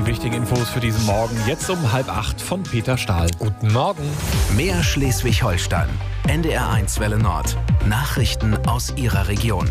Die wichtigen Infos für diesen Morgen jetzt um 7:30 von Peter Stahl. Guten Morgen. Mehr Schleswig-Holstein. NDR1 Welle Nord. Nachrichten aus Ihrer Region.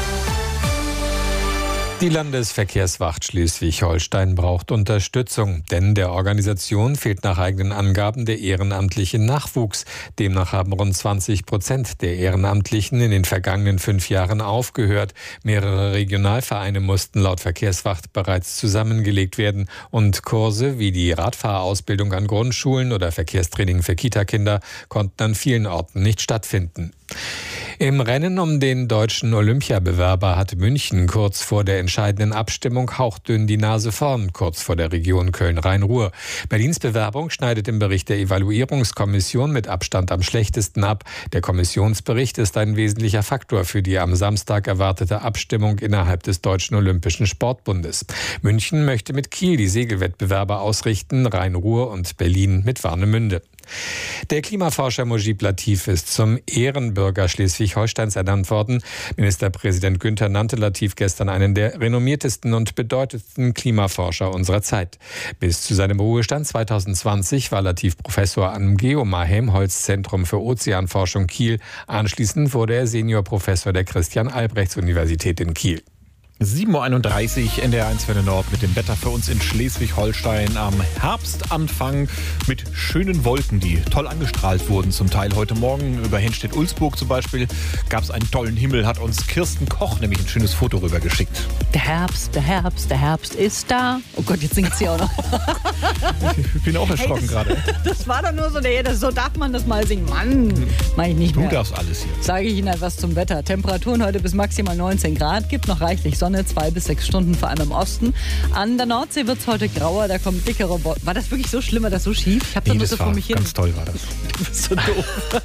Die Landesverkehrswacht Schleswig-Holstein braucht Unterstützung, denn der Organisation fehlt nach eigenen Angaben der ehrenamtliche Nachwuchs. Demnach haben rund 20% der Ehrenamtlichen in den vergangenen 5 Jahren aufgehört. Mehrere Regionalvereine mussten laut Verkehrswacht bereits zusammengelegt werden und Kurse wie die Radfahrerausbildung an Grundschulen oder Verkehrstraining für Kitakinder konnten an vielen Orten nicht stattfinden. Im Rennen um den deutschen Olympiabewerber hat München kurz vor der entscheidenden Abstimmung hauchdünn die Nase vorn, kurz vor der Region Köln-Rhein-Ruhr. Berlins Bewerbung schneidet im Bericht der Evaluierungskommission mit Abstand am schlechtesten ab. Der Kommissionsbericht ist ein wesentlicher Faktor für die am Samstag erwartete Abstimmung innerhalb des Deutschen Olympischen Sportbundes. München möchte mit Kiel die Segelwettbewerbe ausrichten, Rhein-Ruhr und Berlin mit Warnemünde. Der Klimaforscher Mujib Latif ist zum Ehrenbürger Schleswig-Holsteins ernannt worden. Ministerpräsident Günther nannte Latif gestern einen der renommiertesten und bedeutendsten Klimaforscher unserer Zeit. Bis zu seinem Ruhestand 2020 war Latif Professor am Geomar-Helmholtz-Zentrum für Ozeanforschung Kiel. Anschließend wurde er Seniorprofessor der Christian-Albrechts-Universität in Kiel. 7:31 Uhr, NDR1 Welle Nord mit dem Wetter für uns in Schleswig-Holstein am Herbstanfang mit schönen Wolken, die toll angestrahlt wurden. Zum Teil heute Morgen über Henstedt-Ulzburg zum Beispiel gab es einen tollen Himmel, hat uns Kirsten Koch nämlich ein schönes Foto rübergeschickt. Der Herbst ist da. Oh Gott, jetzt singt sie auch noch. Ich bin auch erschrocken gerade. Das war doch nur so darf man das mal singen. Mann, mach ich nicht mehr. Du darfst alles hier. Sage ich Ihnen etwas zum Wetter. Temperaturen heute bis maximal 19 Grad, gibt noch reichlich Sonne, 2 bis 6 Stunden, vor allem im Osten. An der Nordsee wird es heute grauer, da kommen dickere Wolken. War das wirklich so schlimm, war das so schief? Ich habe das war ganz toll, war das. Du bist so doof.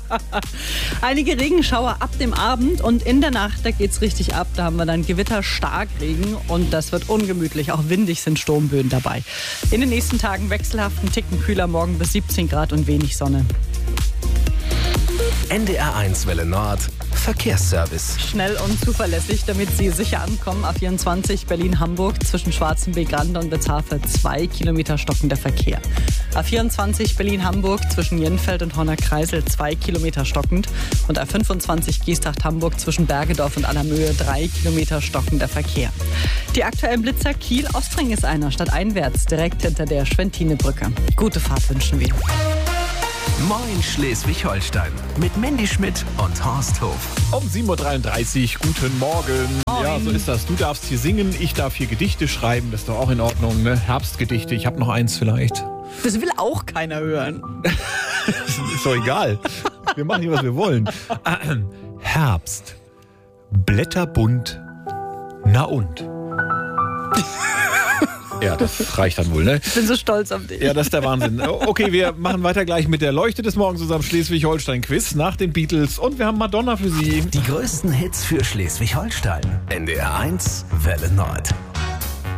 Einige Regenschauer ab dem Abend und in der Nacht, da geht's richtig ab. Da haben wir dann Gewitter, Starkregen und das wird ungemütlich. Auch windig sind Sturmböen dabei. In den nächsten Tagen wechselhaft ein Ticken kühler, morgen bis 17 Grad und wenig Sonne. NDR1 Welle Nord. Verkehrsservice. Schnell und zuverlässig, damit Sie sicher ankommen. A24 Berlin-Hamburg zwischen Schwarzenbeek-Rande und Bezhafe 2 Kilometer stockender Verkehr. A24 Berlin-Hamburg zwischen Jenfeld und Horner-Kreisel 2 Kilometer stockend. Und A25 Giestacht-Hamburg zwischen Bergedorf und Allermöhe 3 Kilometer stockender Verkehr. Die aktuellen Blitzer Kiel-Ostring ist einer, stadteinwärts, direkt hinter der Schwentine-Brücke. Gute Fahrt wünschen wir. Moin Schleswig-Holstein mit Mandy Schmidt und Horst Hof. Um 7:33 Uhr, guten Morgen. Ja, so ist das. Du darfst hier singen, ich darf hier Gedichte schreiben. Das ist doch auch in Ordnung, ne? Herbstgedichte, ich habe noch eins vielleicht. Das will auch keiner hören. Ist doch egal. Wir machen hier, was wir wollen. Herbst. Blätterbunt. Na und? Ja, das reicht dann wohl, ne? Ich bin so stolz auf dich. Ja, das ist der Wahnsinn. Okay, wir machen weiter gleich mit der Leuchte des Morgens zusammen Schleswig-Holstein-Quiz nach den Beatles. Und wir haben Madonna für Sie. Die größten Hits für Schleswig-Holstein. NDR1 Welle Nord.